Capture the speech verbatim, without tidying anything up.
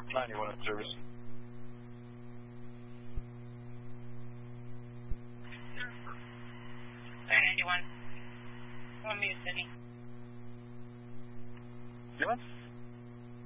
ninety-one in service. ninety-one. One Mute City. Anyone?